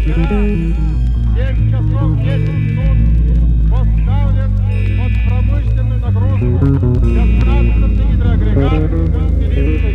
вчера в 7 часов 10 минут поставлен под промышленную нагрузку 15-й гидроагрегат Филиппа